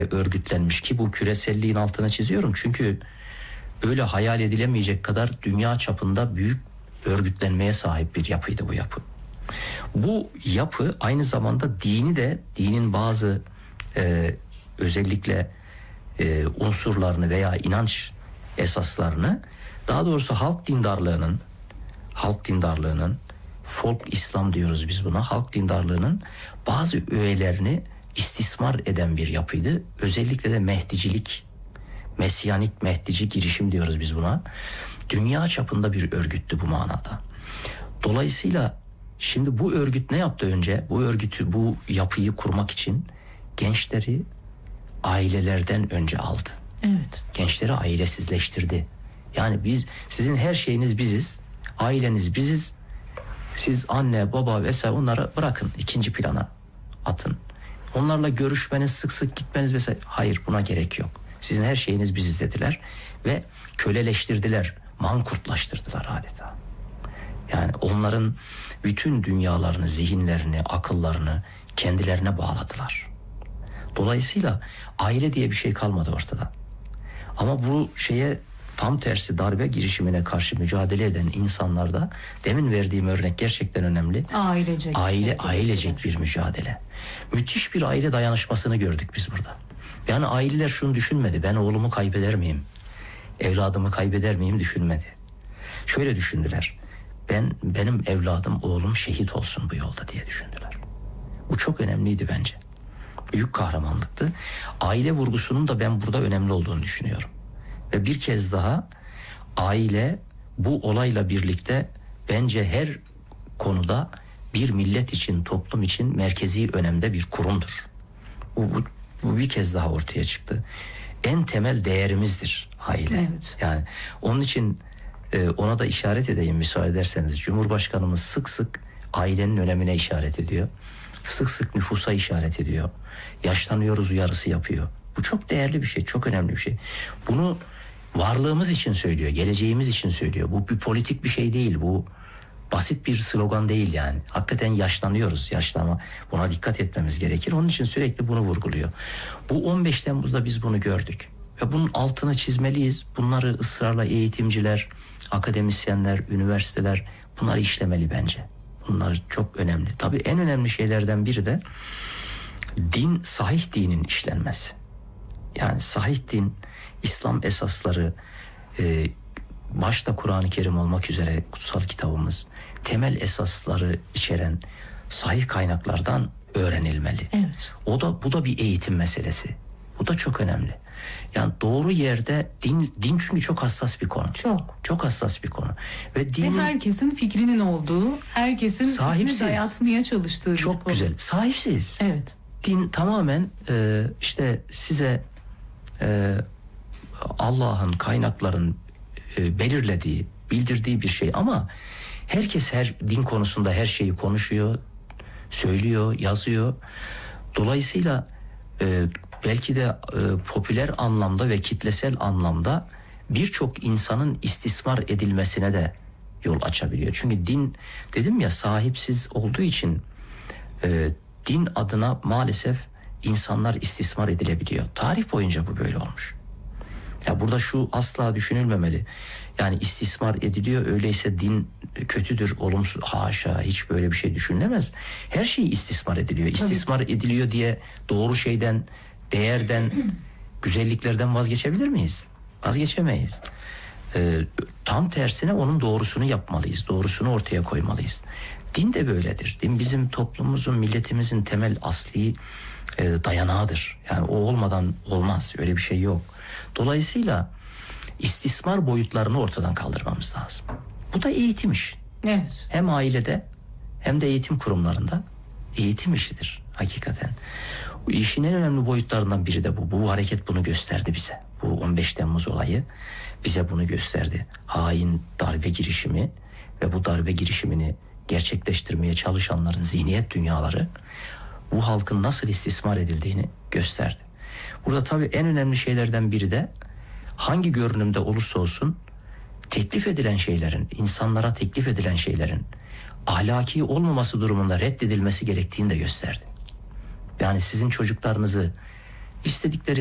örgütlenmiş ki bu küreselliğin altına çiziyorum. Çünkü öyle hayal edilemeyecek kadar dünya çapında büyük örgütlenmeye sahip bir yapıydı bu yapı. Bu yapı aynı zamanda dinin bazı özellikle unsurlarını veya inanç esaslarını, daha doğrusu halk dindarlığının folk İslam diyoruz biz buna, halk dindarlığının bazı öğelerini istismar eden bir yapıydı. Özellikle de Mehdicilik, Mesyanik Mehdici girişim diyoruz biz buna. Dünya çapında bir örgüttü bu manada. Dolayısıyla şimdi bu örgüt ne yaptı önce? Bu yapıyı kurmak için gençleri ailelerden önce aldı. Evet. Gençleri ailesizleştirdi. Yani sizin her şeyiniz biziz. Aileniz biziz. Siz anne, baba vesaire onları bırakın, ikinci plana atın. Onlarla görüşmeniz, sık sık gitmeniz vesaire, hayır, buna gerek yok. Sizin her şeyiniz biziz dediler ve köleleştirdiler, mankurtlaştırdılar adeta. Yani onların bütün dünyalarını, zihinlerini, akıllarını kendilerine bağladılar. Dolayısıyla aile diye bir şey kalmadı ortada. Ama bu şeye tam tersi, darbe girişimine karşı mücadele eden insanlarda, demin verdiğim örnek gerçekten önemli. Ailecek bir mücadele. Müthiş bir aile dayanışmasını gördük biz burada. Yani aileler şunu düşünmedi: ben oğlumu kaybeder miyim, evladımı kaybeder miyim düşünmedi. Şöyle düşündüler: benim evladım, oğlum şehit olsun bu yolda diye düşündüler. Bu çok önemliydi bence. Büyük kahramanlıktı. Aile vurgusunun da ben burada önemli olduğunu düşünüyorum. Ve bir kez daha aile bu olayla birlikte bence her konuda bir millet için, toplum için merkezi önemde bir kurumdur. Bu bir kez daha ortaya çıktı. En temel değerimizdir aile. Evet. Yani onun için ona da işaret edeyim müsaade ederseniz. Cumhurbaşkanımız sık sık ailenin önemine işaret ediyor. Sık sık nüfusa işaret ediyor. Yaşlanıyoruz uyarısı yapıyor. Bu çok değerli bir şey, çok önemli bir şey. Bunu varlığımız için söylüyor, geleceğimiz için söylüyor. Bu bir politik bir şey değil, bu basit bir slogan değil yani. Hakikaten yaşlanıyoruz, buna dikkat etmemiz gerekir. Onun için sürekli bunu vurguluyor. Bu 15 Temmuz'da biz bunu gördük. Ve bunun altını çizmeliyiz. Bunları ısrarla eğitimciler, akademisyenler, üniversiteler bunları işlemeli bence. Bunlar çok önemli. Tabii en önemli şeylerden biri de sahih dinin işlenmesi. Yani sahih din, İslam esasları, başta Kur'an-ı Kerim olmak üzere kutsal kitabımız, temel esasları içeren sahih kaynaklardan öğrenilmeli. Evet. Bu da bir eğitim meselesi. Bu da çok önemli. Yani doğru yerde din çünkü çok hassas bir konu. Çok hassas bir konu. Ve herkesin fikrinin olduğu, herkesin fikrini dayatmaya çalıştığı çok bir konu. Güzel. Sahipsiz. Evet. Din tamamen işte size Allah'ın, kaynakların belirlediği, bildirdiği bir şey. Ama herkes din konusunda her şeyi konuşuyor, söylüyor, yazıyor. Dolayısıyla belki de popüler anlamda ve kitlesel anlamda birçok insanın istismar edilmesine de yol açabiliyor. Çünkü din, dedim ya, sahipsiz olduğu için din adına maalesef insanlar istismar edilebiliyor. Tarih boyunca bu böyle olmuş. Ya burada şu asla düşünülmemeli. Yani istismar ediliyor, öyleyse din kötüdür, olumsuz. Haşa, hiç böyle bir şey düşünülemez. Her şey istismar ediliyor. İstismar ediliyor diye doğru şeyden, değerden, güzelliklerden vazgeçebilir miyiz? Vazgeçemeyiz. Tam tersine onun doğrusunu yapmalıyız. Doğrusunu ortaya koymalıyız. Din de böyledir. Din bizim toplumumuzun, milletimizin temel asli dayanağıdır. Yani o olmadan olmaz. Öyle bir şey yok. Dolayısıyla istismar boyutlarını ortadan kaldırmamız lazım. Bu da eğitim işi. Evet. Hem ailede hem de eğitim kurumlarında eğitim işidir hakikaten. Bu işin en önemli boyutlarından biri de bu. Bu hareket bunu gösterdi bize. Bu 15 Temmuz olayı bize bunu gösterdi. Hain darbe girişimi ve bu darbe girişimini gerçekleştirmeye çalışanların zihniyet dünyaları bu halkın nasıl istismar edildiğini gösterdi. Burada tabii en önemli şeylerden biri de hangi görünümde olursa olsun teklif edilen şeylerin, insanlara teklif edilen şeylerin ahlaki olmaması durumunda reddedilmesi gerektiğini de gösterdi. Yani sizin çocuklarınızı istedikleri